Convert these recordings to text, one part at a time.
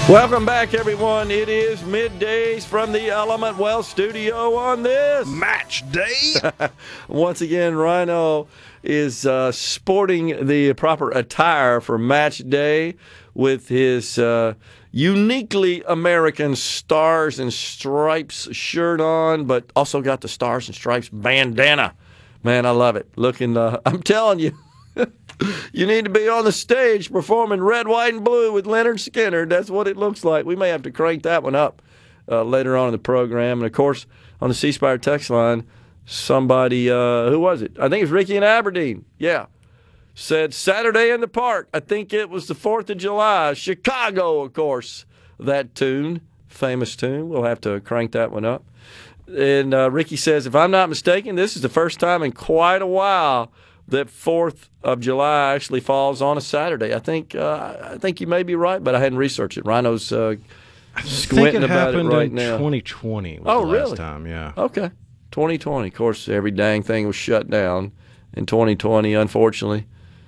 Welcome back, everyone. It is middays from the Element Wealth studio on this Match day. Once again, Rhino is sporting the proper attire for match day with his uniquely American Stars and Stripes shirt on, but also got the Stars and Stripes bandana. Man, I love it. I'm telling you. You need to be on the stage performing Red, White, and Blue with Leonard Skinner. That's what it looks like. We may have to crank that one up later on in the program. And, of course, on the C Spire text line, somebody, who was it? I think it was Ricky in Aberdeen. Yeah. Said Saturday in the Park. I think it was the 4th of July. Chicago, of course. That tune, famous tune. We'll have to crank that one up. And Ricky says, if I'm not mistaken, this is the first time in quite a while that 4th of July actually falls on a Saturday. I think you may be right, but I hadn't researched it. Rhino's squinting about it right now. 2020 was the last time, yeah. Okay, 2020. Of course, every dang thing was shut down in 2020, unfortunately.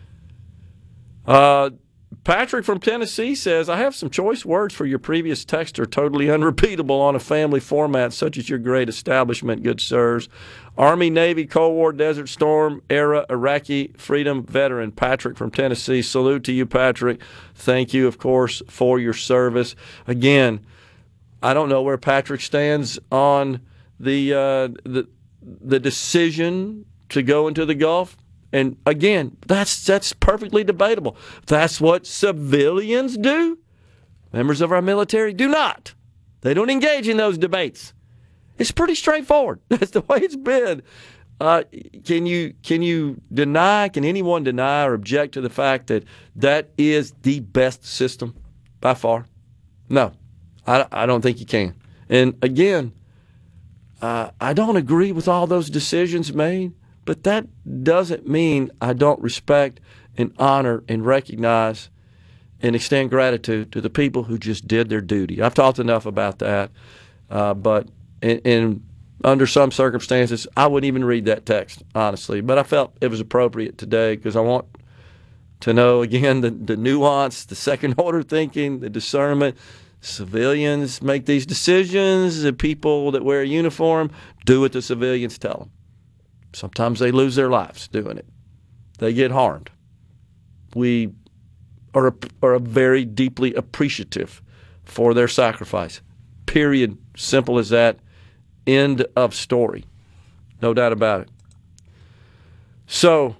Patrick from Tennessee says, I have some choice words for your previous texter, totally unrepeatable on a family format such as your great establishment, good sirs. Army, Navy, Cold War, Desert Storm, era, Iraqi, freedom veteran. Patrick from Tennessee. Salute to you, Patrick. Thank you, of course, for your service. Again, I don't know where Patrick stands on the decision to go into the Gulf. And again, that's perfectly debatable. That's what civilians do. Members of our military do not. They don't engage in those debates. It's pretty straightforward. That's the way it's been. Can you deny? Can anyone deny or object to the fact that that is the best system by far? No, I don't think you can. And again, I don't agree with all those decisions made. But that doesn't mean I don't respect and honor and recognize and extend gratitude to the people who just did their duty. I've talked enough about that, but in under some circumstances, I wouldn't even read that text, honestly. But I felt it was appropriate today because I want to know, again, the nuance, the second-order thinking, the discernment. Civilians make these decisions. The people that wear a uniform do what the civilians tell them. Sometimes they lose their lives doing it. They get harmed. We are very deeply appreciative for their sacrifice. Period. Simple as that. End of story. No doubt about it. So,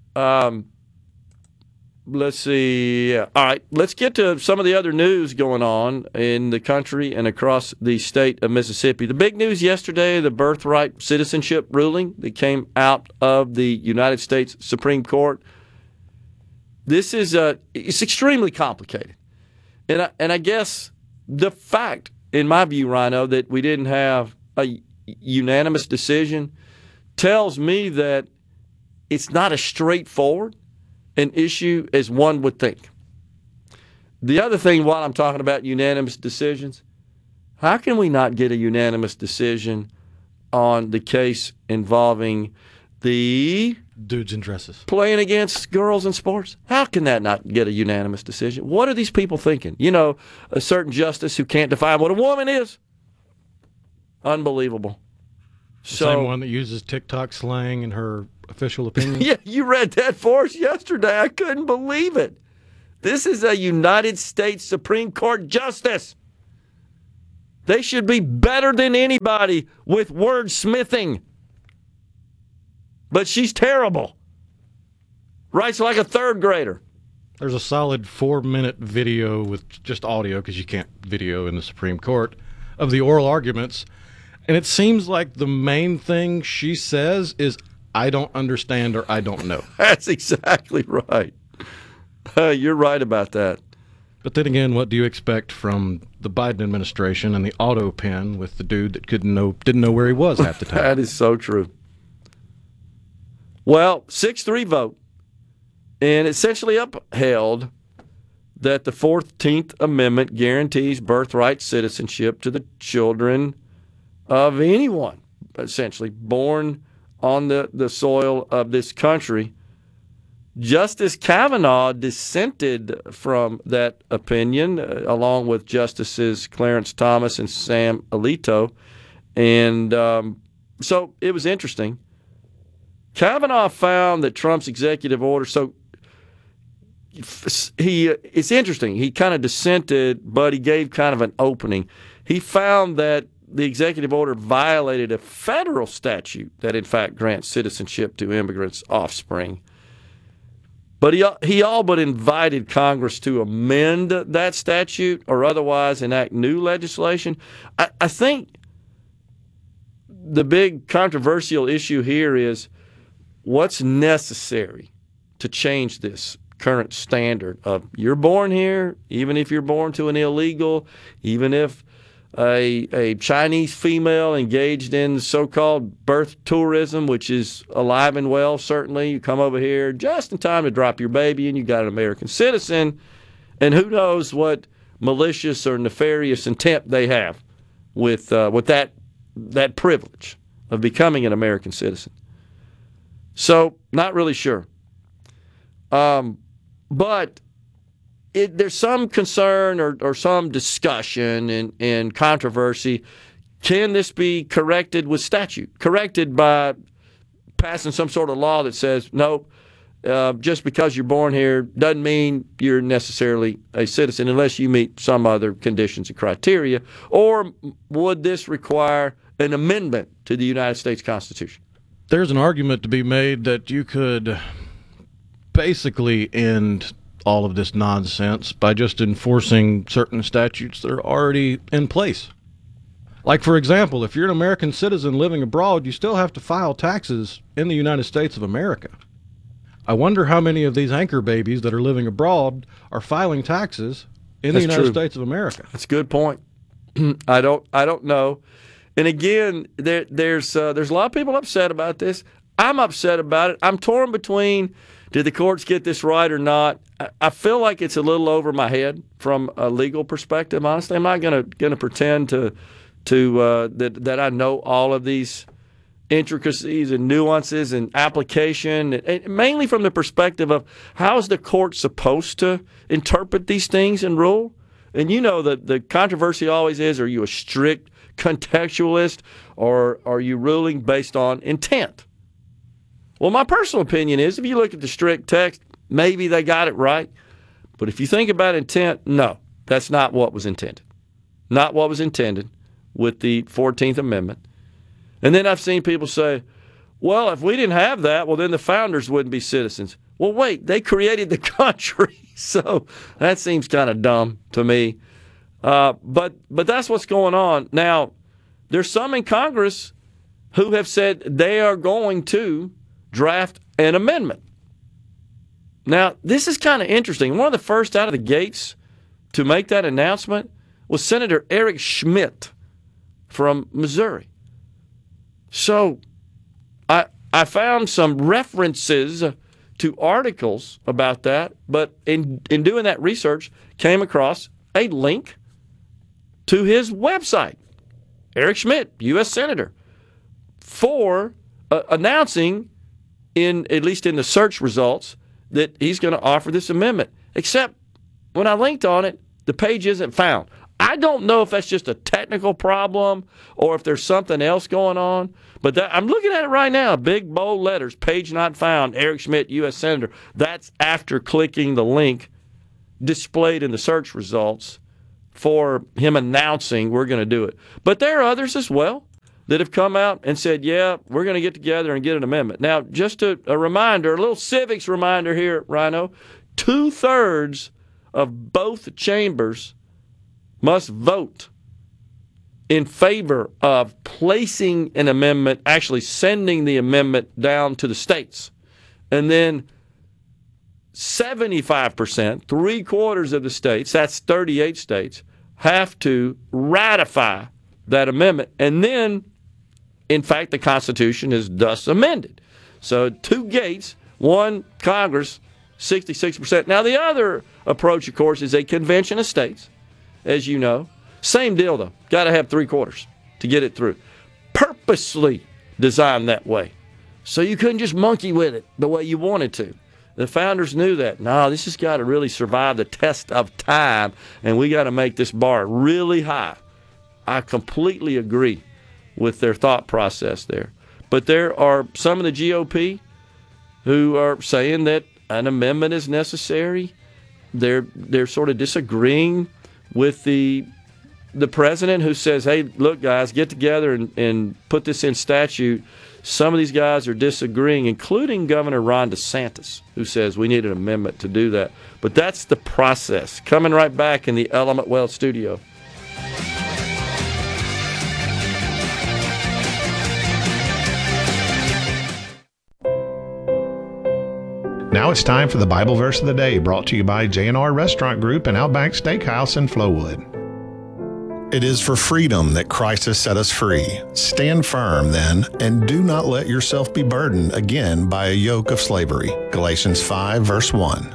let's see. All right, let's get to some of the other news going on in the country and across the state of Mississippi. The big news yesterday, the birthright citizenship ruling that came out of the United States Supreme Court. This is it's extremely complicated. And I guess the fact, in my view, Rhino, that we didn't have a unanimous decision tells me that it's not as straightforward an issue as one would think. The other thing, while I'm talking about unanimous decisions, how can we not get a unanimous decision on the case involving the dudes in dresses playing against girls in sports? How can that not get a unanimous decision? What are these people thinking? You know, a certain justice who can't define what a woman is. Unbelievable. The same one that uses TikTok slang in her official opinion. Yeah, you read that for us yesterday. I couldn't believe it. This is a United States Supreme Court justice. They should be better than anybody with wordsmithing. But she's terrible. Writes like a third grader. There's a solid 4-minute video with just audio, because you can't video in the Supreme Court, of the oral arguments. And it seems like the main thing she says is, I don't understand or I don't know. That's exactly right. You're right about that. But then again, what do you expect from the Biden administration and the auto pen with the dude that didn't know where he was half the time? That is so true. Well, 6-3 vote, and essentially upheld that the 14th Amendment guarantees birthright citizenship to the children of anyone, essentially, born on the soil of this country. Justice Kavanaugh dissented from that opinion, along with Justices Clarence Thomas and Sam Alito. And so it was interesting. Kavanaugh found that Trump's executive order, it's interesting. He kind of dissented, but he gave kind of an opening. He found that the executive order violated a federal statute that, in fact, grants citizenship to immigrants' offspring. But he all but invited Congress to amend that statute or otherwise enact new legislation. I think the big controversial issue here is what's necessary to change this current standard of you're born here, even if you're born to an illegal, even if a Chinese female engaged in so-called birth tourism, which is alive and well, certainly. You come over here just in time to drop your baby and you got an American citizen, and who knows what malicious or nefarious intent they have with that privilege of becoming an American citizen. So, not really sure. But there's some concern or some discussion and controversy. Can this be corrected with statute? Corrected by passing some sort of law that says, no, just because you're born here doesn't mean you're necessarily a citizen unless you meet some other conditions and criteria? Or would this require an amendment to the United States Constitution? There's an argument to be made that you could basically end all of this nonsense by just enforcing certain statutes that are already in place. Like, for example, if you're an American citizen living abroad, you still have to file taxes in the United States of America. I wonder how many of these anchor babies that are living abroad are filing taxes in the United States of America. That's a good point. I don't know. And again, there's a lot of people upset about this. I'm upset about it. I'm torn between, did the courts get this right or not? I feel like it's a little over my head from a legal perspective, honestly. I'm not going to pretend that I know all of these intricacies and nuances and application, and mainly from the perspective of how is the court supposed to interpret these things and rule? And you know that the controversy always is, are you a strict contextualist or are you ruling based on intent? Well, my personal opinion is if you look at the strict text, maybe they got it right. But if you think about intent, no, that's not what was intended. Not what was intended with the 14th Amendment. And then I've seen people say, well, if we didn't have that, well, then the founders wouldn't be citizens. Well, wait, they created the country. So that seems kind of dumb to me. But that's what's going on. Now, there's some in Congress who have said they are going to draft an amendment. Now, this is kind of interesting. One of the first out of the gates to make that announcement was Senator Eric Schmitt from Missouri. So I found some references to articles about that, but in doing that research, came across a link to his website, Eric Schmitt, U.S. Senator, for announcing, at least in the search results, that he's going to offer this amendment. Except when I linked on it, the page isn't found. I don't know if that's just a technical problem or if there's something else going on. But I'm looking at it right now, big bold letters, page not found, Eric Schmitt, U.S. Senator. That's after clicking the link displayed in the search results for him announcing we're going to do it. But there are others as well that have come out and said, yeah, we're going to get together and get an amendment. Now, just a reminder, a little civics reminder here, Rhino, 2/3 of both chambers must vote in favor of placing an amendment, actually sending the amendment down to the states. And then 75%, 3/4 of the states, that's 38 states, have to ratify that amendment. And then, in fact, the Constitution is thus amended. So 2 gates, 1 Congress, 66%. Now, the other approach, of course, is a convention of states, as you know. Same deal, though. Got to have 3/4 to get it through. Purposely designed that way. So you couldn't just monkey with it the way you wanted to. The founders knew that. No, this has got to really survive the test of time, and we got to make this bar really high. I completely agree with their thought process there. But there are some of the GOP who are saying that an amendment is necessary. They're sort of disagreeing with the president, who says, hey, look, guys, get together and put this in statute. Some of these guys are disagreeing, including Governor Ron DeSantis, who says we need an amendment to do that. But that's the process. Coming right back in the Element Wealth studio. Now it's time for the Bible verse of the day, brought to you by J&R Restaurant Group and Outback Steakhouse in Flowood. It is for freedom that Christ has set us free. Stand firm, then, and do not let yourself be burdened again by a yoke of slavery. Galatians 5, verse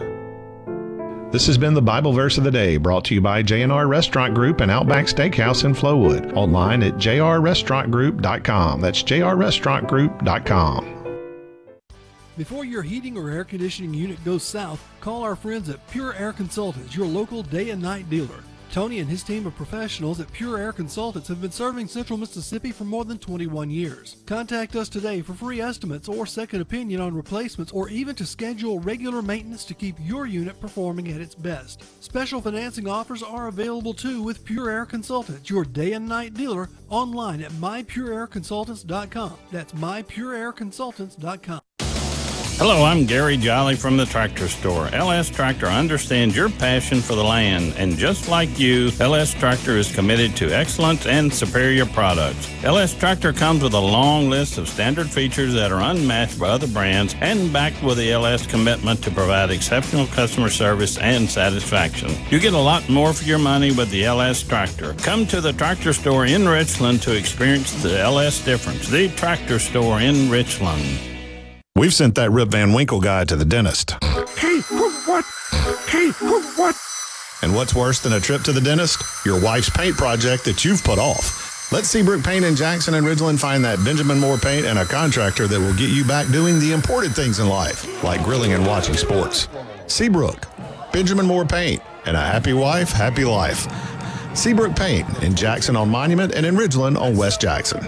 1. This has been the Bible verse of the day, brought to you by J&R Restaurant Group and Outback Steakhouse in Flowood. Online at jrrestaurantgroup.com. That's jrrestaurantgroup.com. Before your heating or air conditioning unit goes south, call our friends at Pure Air Consultants, your local day and night dealer. Tony and his team of professionals at Pure Air Consultants have been serving Central Mississippi for more than 21 years. Contact us today for free estimates or second opinion on replacements, or even to schedule regular maintenance to keep your unit performing at its best. Special financing offers are available too with Pure Air Consultants, your day and night dealer, online at mypureairconsultants.com. That's mypureairconsultants.com. Hello, I'm Gary Jolly from the Tractor Store. LS Tractor understands your passion for the land, and just like you, LS Tractor is committed to excellence and superior products. LS Tractor comes with a long list of standard features that are unmatched by other brands, and backed with the LS commitment to provide exceptional customer service and satisfaction. You get a lot more for your money with the LS Tractor. Come to the Tractor Store in Richland to experience the LS difference. The Tractor Store in Richland. We've sent that Rip Van Winkle guy to the dentist. Hey, what? Hey, what? And what's worse than a trip to the dentist? Your wife's paint project that you've put off. Let Seabrook Paint in Jackson and Ridgeland find that Benjamin Moore paint and a contractor that will get you back doing the important things in life, like grilling and watching sports. Seabrook, Benjamin Moore Paint, and a happy wife, happy life. Seabrook Paint in Jackson on Monument and in Ridgeland on West Jackson.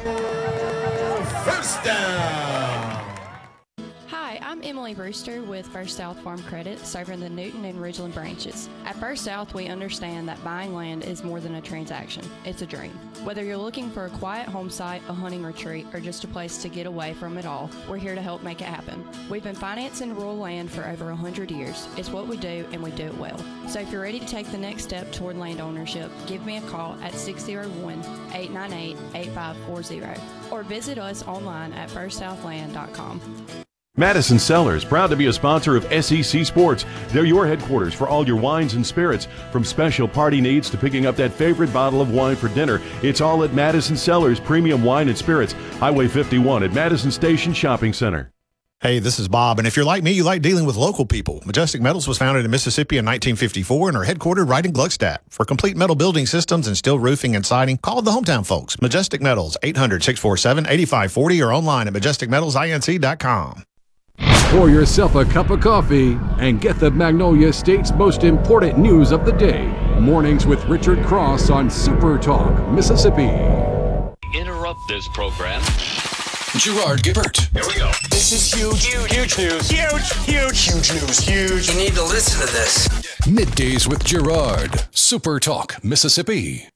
First down. I'm Emily Brewster with First South Farm Credit, serving the Newton and Ridgeland branches. At First South, we understand that buying land is more than a transaction. It's a dream. Whether you're looking for a quiet home site, a hunting retreat, or just a place to get away from it all, we're here to help make it happen. We've been financing rural land for over 100 years. It's what we do, and we do it well. So if you're ready to take the next step toward land ownership, give me a call at 601-898-8540 or visit us online at firstsouthland.com. Madison Cellars, proud to be a sponsor of SEC Sports. They're your headquarters for all your wines and spirits. From special party needs to picking up that favorite bottle of wine for dinner, it's all at Madison Cellars Premium Wine and Spirits, Highway 51 at Madison Station Shopping Center. Hey, this is Bob, and if you're like me, you like dealing with local people. Majestic Metals was founded in Mississippi in 1954 and are headquartered right in Gluckstadt. For complete metal building systems and steel roofing and siding, call the hometown folks. Majestic Metals, 800-647-8540 or online at majesticmetalsinc.com. Pour yourself a cup of coffee and get the Magnolia State's most important news of the day. Mornings with Richard Cross on Super Talk, Mississippi. Interrupt this program. Gerard Gibbert. Here we go. This is huge. Huge news. Huge news. Huge. You need to listen to this. Middays with Gerard. Super Talk, Mississippi.